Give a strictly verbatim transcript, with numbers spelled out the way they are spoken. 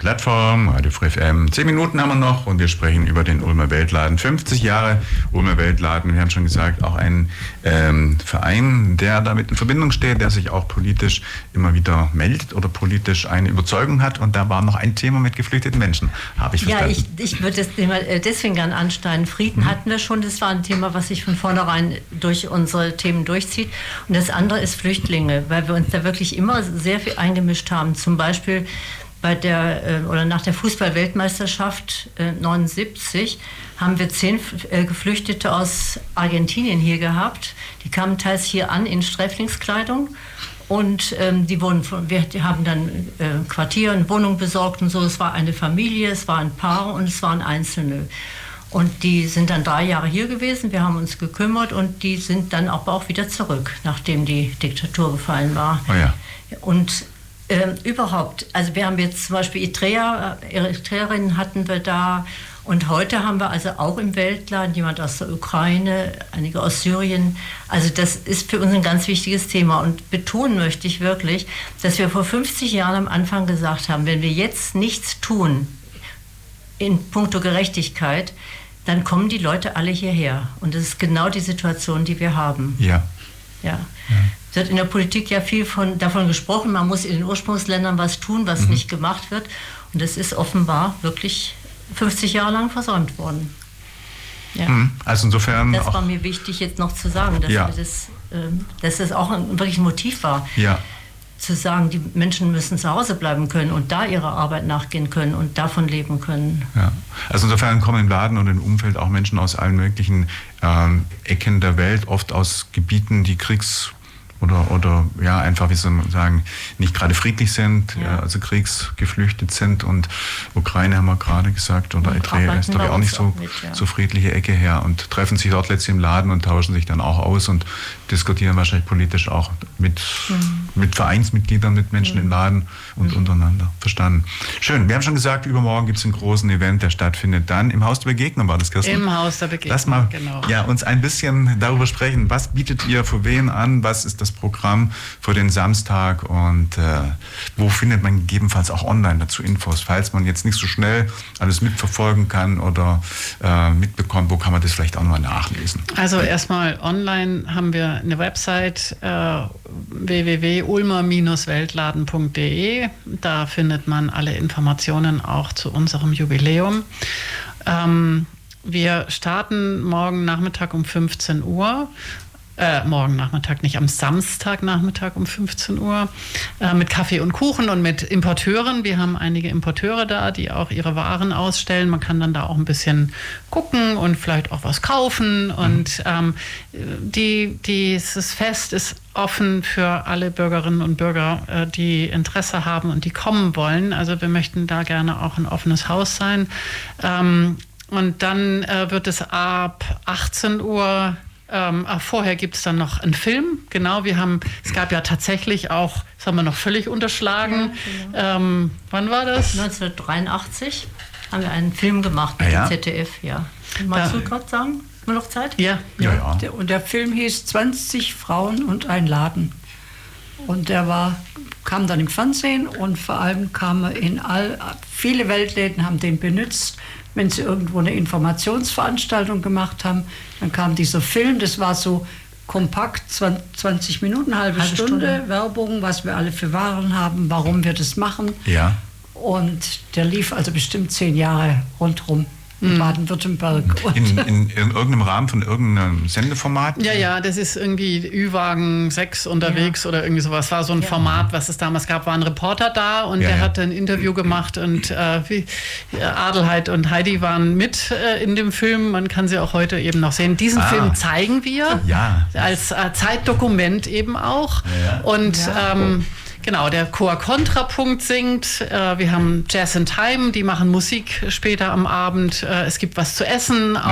Plattform, Radio Free F M. Zehn Minuten haben wir noch und wir sprechen über den Ulmer Weltladen. fünfzig Jahre Ulmer Weltladen. Wir haben schon gesagt, auch ein ähm, Verein, der damit in Verbindung steht, der sich auch politisch immer wieder meldet oder politisch eine Überzeugung hat. Und da war noch ein Thema mit geflüchteten Menschen, habe ich verstanden. Ja, ich, ich würde das Thema deswegen gerne ansteigen. Frieden mhm. hatten wir schon. Das war ein Thema, was sich von vornherein durch unsere Themen durchzieht. Und das andere ist Flüchtlinge, weil wir uns da wirklich immer sehr viel eingemischt haben. Zum Beispiel bei der, oder nach der Fußball-Weltmeisterschaft äh, neunundsiebzig haben wir zehn äh, Geflüchtete aus Argentinien hier gehabt. Die kamen teils hier an in Sträflingskleidung und ähm, die wurden von, wir die haben dann äh, Quartier und Wohnung besorgt und so. Es war eine Familie, es waren Paare und es waren Einzelne. Und die sind dann drei Jahre hier gewesen, wir haben uns gekümmert und die sind dann aber auch wieder zurück, nachdem die Diktatur gefallen war. Oh ja. Und Ähm, überhaupt, also wir haben jetzt zum Beispiel Eritrea, Eritreerinnen hatten wir da und heute haben wir also auch im Weltladen jemand aus der Ukraine, einige aus Syrien. Also das ist für uns ein ganz wichtiges Thema und betonen möchte ich wirklich, dass wir vor fünfzig Jahren am Anfang gesagt haben, wenn wir jetzt nichts tun in puncto Gerechtigkeit, dann kommen die Leute alle hierher und das ist genau die Situation, die wir haben. Ja. Ja. Ja. Es wird in der Politik ja viel von, davon gesprochen, man muss in den Ursprungsländern was tun, was mhm. nicht gemacht wird. Und das ist offenbar wirklich fünfzig Jahre lang versäumt worden. Ja. Mhm. Also insofern das auch, war mir wichtig jetzt noch zu sagen, dass, ja. wir das, äh, dass das auch ein, wirklich ein Motiv war. Ja. Zu sagen, die Menschen müssen zu Hause bleiben können und da ihrer Arbeit nachgehen können und davon leben können. Ja. Also insofern kommen im Laden und im Umfeld auch Menschen aus allen möglichen ähm, Ecken der Welt, oft aus Gebieten, die Kriegs- oder, oder ja, einfach, wie soll man sagen, nicht gerade friedlich sind, ja. also kriegsgeflüchtet sind. Und Ukraine haben wir gerade gesagt, oder Eritrea ist glaube ich auch nicht so, mit, ja. so friedliche Ecke her und treffen sich dort letztlich im Laden und tauschen sich dann auch aus und diskutieren wahrscheinlich politisch auch mit, mhm. mit Vereinsmitgliedern, mit Menschen mhm. im Laden und mhm. untereinander. Verstanden. Schön, wir haben schon gesagt, übermorgen gibt es einen großen Event, der stattfindet dann im Haus der Begegnung, war das, Kirsten? Im Haus der Begegnung, Lass mal genau. ja, uns ein bisschen darüber sprechen. Was bietet ihr für wen an? Was ist das Programm für den Samstag und äh, wo findet man gegebenenfalls auch online dazu Infos, falls man jetzt nicht so schnell alles mitverfolgen kann oder äh, mitbekommt, wo kann man das vielleicht auch mal nachlesen? Also erstmal online haben wir eine Website äh, w w w punkt ulmer Bindestrich weltladen punkt d e. Da findet man alle Informationen auch zu unserem Jubiläum. Ähm, wir starten morgen Nachmittag um fünfzehn Uhr. Äh, morgen Nachmittag, nicht am Samstagnachmittag um fünfzehn Uhr, äh, mit Kaffee und Kuchen und mit Importeuren. Wir haben einige Importeure da, die auch ihre Waren ausstellen. Man kann dann da auch ein bisschen gucken und vielleicht auch was kaufen. Und ähm, die, dieses Fest ist offen für alle Bürgerinnen und Bürger, äh, die Interesse haben und die kommen wollen. Also wir möchten da gerne auch ein offenes Haus sein. Ähm, und dann äh, wird es ab achtzehn Uhr Ähm, vorher gibt es dann noch einen Film, genau, wir haben, es gab ja tatsächlich auch, das haben wir noch völlig unterschlagen, ja, ja. Ähm, wann war das? neunzehnhundertdreiundachtzig haben wir einen Film gemacht mit ah, ja? dem Z D F, ja. Magst du gerade sagen? Haben wir noch Zeit? Ja. Ja, ja. Der, und der Film hieß zwanzig Frauen und ein Laden. Und der war, kam dann im Fernsehen und vor allem kam er in all, viele Weltläden haben den benutzt. Wenn sie irgendwo eine Informationsveranstaltung gemacht haben, dann kam dieser Film, das war so kompakt, zwanzig Minuten, halbe, halbe Stunde, Stunde, Werbung, was wir alle für Waren haben, warum wir das machen. Ja. Und der lief also bestimmt zehn Jahre rundherum in Baden-Württemberg. In, in, in irgendeinem Rahmen von irgendeinem Sendeformat? Ja, ja, das ist irgendwie Ü-Wagen sechs unterwegs ja. oder irgendwie sowas. War so ein ja. Format, was es damals gab, war ein Reporter da und ja, der ja. hat ein Interview gemacht und äh, wie, Adelheid und Heidi waren mit äh, in dem Film. Man kann sie auch heute eben noch sehen. Diesen ah. Film zeigen wir ja. als äh, Zeitdokument eben auch. Ja. Und ja. ähm, genau, der Chor Kontrapunkt singt. Äh, wir haben Jazz in Time, die machen Musik später am Abend. Äh, es gibt was zu essen.